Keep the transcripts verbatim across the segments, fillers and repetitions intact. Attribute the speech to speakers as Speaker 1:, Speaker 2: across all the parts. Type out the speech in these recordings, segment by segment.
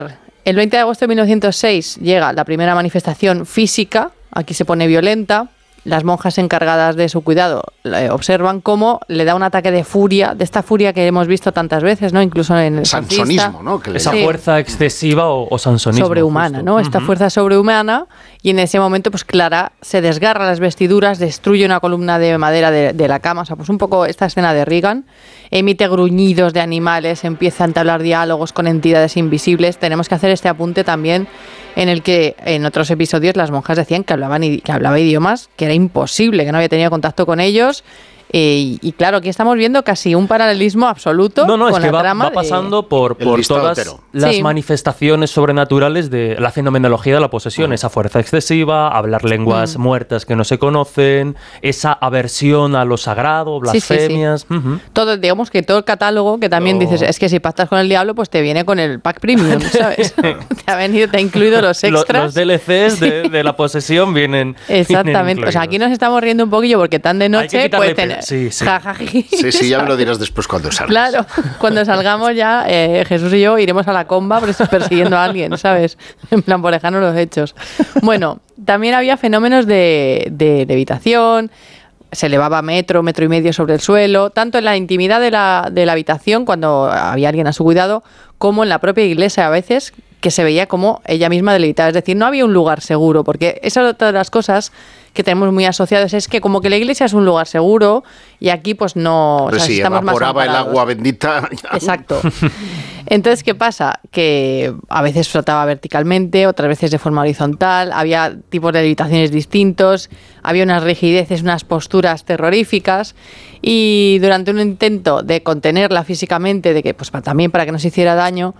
Speaker 1: El veinte de agosto de mil novecientos seis llega la primera manifestación física, aquí se pone violenta. Las monjas encargadas de su cuidado eh, observan cómo le da un ataque de furia, de esta furia que hemos visto tantas veces, ¿no? Incluso en el
Speaker 2: sansonismo, ¿no? Que
Speaker 3: Esa
Speaker 1: sí.
Speaker 3: fuerza excesiva o, o sansonismo.
Speaker 1: Sobrehumana,
Speaker 3: justo.
Speaker 1: ¿no? Esta
Speaker 3: Uh-huh.
Speaker 1: fuerza sobrehumana, y en ese momento, pues Clara se desgarra las vestiduras, destruye una columna de madera de, de la cama, o sea, pues un poco esta escena de Reagan, emite gruñidos de animales, empieza a entablar diálogos con entidades invisibles. Tenemos que hacer este apunte también, en el que en otros episodios las monjas decían que hablaban que hablaba idiomas que era imposible, que no había tenido contacto con ellos. Eh, y, y claro, aquí estamos viendo casi un paralelismo absoluto.
Speaker 3: No, no,
Speaker 1: con
Speaker 3: es que
Speaker 1: la
Speaker 3: va,
Speaker 1: trama
Speaker 3: va pasando
Speaker 1: de...
Speaker 3: por, por todas
Speaker 2: entero.
Speaker 3: las
Speaker 1: Sí.
Speaker 3: manifestaciones sobrenaturales de la fenomenología de la posesión. Uh-huh. Esa fuerza excesiva, hablar lenguas uh-huh. muertas que no se conocen, esa aversión a lo sagrado, blasfemias. Sí, sí, sí. Uh-huh.
Speaker 1: Todo, digamos que todo el catálogo, que también oh. dices, es que si pactas con el diablo, pues te viene con el pack premium, ¿sabes? te ha venido, te ha incluido los extras.
Speaker 3: Los, los D L Cs sí. de, de la posesión vienen.
Speaker 1: Exactamente.
Speaker 3: Vienen
Speaker 1: o sea, aquí nos estamos riendo un poquillo porque tan de noche puede tener.
Speaker 3: Sí, sí.
Speaker 1: Ja, ja,
Speaker 2: Sí, sí, ya me lo dirás después cuando salgas.
Speaker 1: Claro, cuando salgamos ya, eh, Jesús y yo iremos a la comba persiguiendo a alguien, ¿sabes? En plan, por lejanos los hechos. Bueno, también había fenómenos de, de levitación, se elevaba metro, metro y medio sobre el suelo, tanto en la intimidad de la, de la habitación, cuando había alguien a su cuidado, como en la propia iglesia a veces, que se veía como ella misma levitaba. Es decir, no había un lugar seguro, porque esa es otra de las cosas que tenemos muy asociadas, es que como que la iglesia es un lugar seguro y aquí pues no...
Speaker 2: Pero o sea, si estamos evaporaba el agua bendita...
Speaker 1: Exacto. Entonces, ¿qué pasa? Que a veces flotaba verticalmente, otras veces de forma horizontal, había tipos de levitaciones distintos, había unas rigideces, unas posturas terroríficas, y durante un intento de contenerla físicamente, de que pues también para que no se hiciera daño,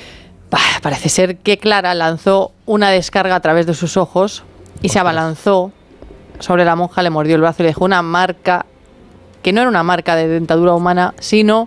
Speaker 1: parece ser que Clara lanzó una descarga a través de sus ojos y se abalanzó sobre la monja, le mordió el brazo y le dejó una marca, que no era una marca de dentadura humana, sino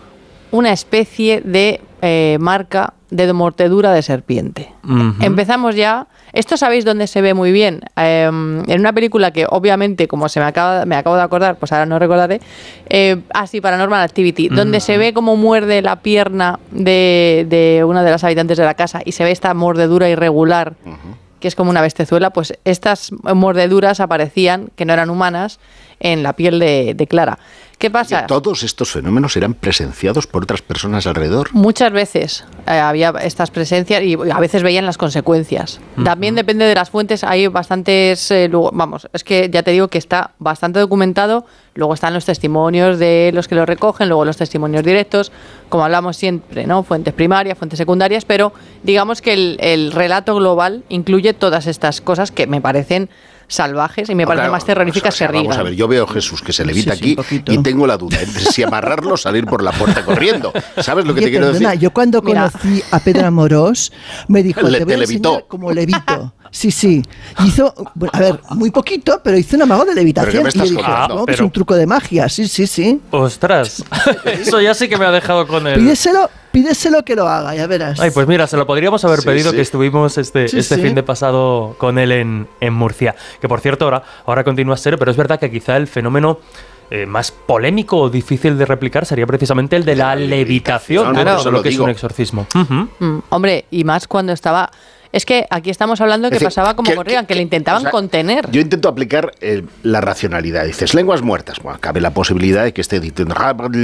Speaker 1: una especie de eh, marca de mordedura de serpiente. Uh-huh. Empezamos ya... Esto sabéis dónde se ve muy bien. Eh, en una película que obviamente, como se me acaba me acabo de acordar, pues ahora no recordaré, eh, así, Paranormal Activity, uh-huh. donde se ve cómo muerde la pierna de, de una de las habitantes de la casa y se ve esta mordedura irregular, uh-huh. que es como una bestezuela. Pues estas mordeduras aparecían, que no eran humanas, en la piel de, de Clara. ¿Qué pasa?
Speaker 2: ¿Todos estos fenómenos eran presenciados por otras personas alrededor?
Speaker 1: Muchas veces eh, había estas presencias y a veces veían las consecuencias. Uh-huh. También depende de las fuentes, hay bastantes... Eh, vamos, es que ya te digo que está bastante documentado, luego están los testimonios de los que lo recogen, luego los testimonios directos, como hablamos siempre, ¿no? Fuentes primarias, fuentes secundarias, pero digamos que el, el relato global incluye todas estas cosas que me parecen salvajes y me parecen claro, más terroríficas o sea, que Reagan.
Speaker 2: Vamos a ver, yo veo a Jesús que se levita sí, sí, aquí y tengo la duda entre si amarrarlo o salir por la puerta corriendo. ¿Sabes lo que
Speaker 4: Oye,
Speaker 2: te quiero
Speaker 4: perdona,
Speaker 2: decir?
Speaker 4: Yo cuando
Speaker 1: Mira.
Speaker 4: conocí a Pedro Amorós me dijo,
Speaker 2: Le,
Speaker 4: te voy
Speaker 2: te
Speaker 4: a
Speaker 2: levitó.
Speaker 4: enseñar como levito. Sí, sí. Hizo, bueno, a ver, muy poquito, pero hizo un amago de levitación.
Speaker 2: ¿Pero qué me estás
Speaker 4: y yo dije,
Speaker 2: contando?
Speaker 4: no,
Speaker 3: Pero...
Speaker 4: es un truco de magia. Sí, sí, sí.
Speaker 3: Ostras, eso ya sí que me ha dejado con él.
Speaker 4: Pídeselo, pídeselo que lo haga, ya verás.
Speaker 3: Ay, pues mira, se lo podríamos haber
Speaker 2: sí,
Speaker 3: pedido
Speaker 2: sí.
Speaker 3: que estuvimos este,
Speaker 4: sí,
Speaker 3: este
Speaker 4: sí.
Speaker 3: fin de pasado con él en, en Murcia. Que por cierto, ahora, ahora continúa a ser, pero es verdad que quizá el fenómeno eh, más polémico o difícil de replicar sería precisamente el de la, la levitación,
Speaker 2: claro,
Speaker 3: claro, lo que digo. Es un exorcismo. Uh-huh.
Speaker 1: Mm, hombre, y más cuando estaba... Es que aquí estamos hablando que es decir, pasaba como que, con Reagan, que, que le intentaban o sea, contener.
Speaker 2: Yo intento aplicar eh, la racionalidad. Dices, lenguas muertas. Bueno, cabe la posibilidad de que esté diciendo...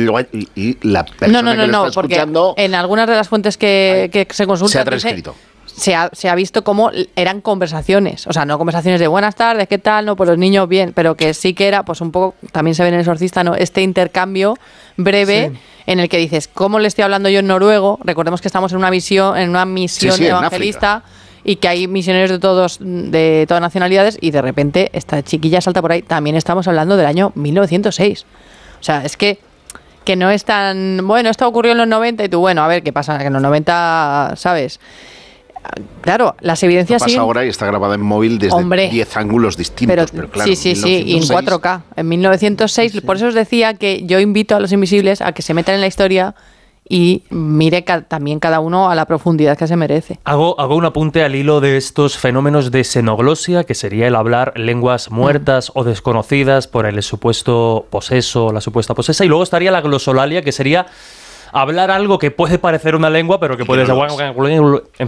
Speaker 2: Y, y la persona
Speaker 1: no, no, no,
Speaker 2: que lo
Speaker 1: no,
Speaker 2: está
Speaker 1: porque
Speaker 2: escuchando...
Speaker 1: en algunas de las fuentes que, que se consultan...
Speaker 2: Se ha transcrito.
Speaker 1: Se ha, se ha visto cómo eran conversaciones, o sea, no conversaciones de buenas tardes, qué tal, no, pues los niños bien, pero que sí que era, pues un poco, también se ve en El Exorcista, ¿no? Este intercambio breve sí. en el que dices, ¿cómo le estoy hablando yo en noruego? Recordemos que estamos en una misión, en una misión sí, sí, evangelista y que hay misioneros de todos, de todas nacionalidades, y de repente esta chiquilla salta por ahí. También estamos hablando del año mil novecientos seis. O sea, es que que no es tan, bueno, esto ocurrió en los noventa y tú, bueno, a ver qué pasa, que en los noventa, ¿sabes? Claro, las evidencias
Speaker 2: pasa
Speaker 1: siguen...
Speaker 2: ahora y está grabada en móvil desde diez ángulos distintos.
Speaker 1: Pero,
Speaker 2: pero claro,
Speaker 1: sí, sí, sí, y en cuatro K. En mil novecientos seis, sí. Por eso os decía que yo invito a los invisibles a que se metan en la historia y mire ca- también cada uno a la profundidad que se merece.
Speaker 3: Hago, hago un apunte al hilo de estos fenómenos de xenoglosia, que sería el hablar lenguas muertas mm. o desconocidas por el supuesto poseso, la supuesta posesa, y luego estaría la glosolalia, que sería hablar algo que puede parecer una lengua, pero que
Speaker 2: Y
Speaker 3: puede
Speaker 2: que
Speaker 3: ser...
Speaker 2: no lo
Speaker 3: En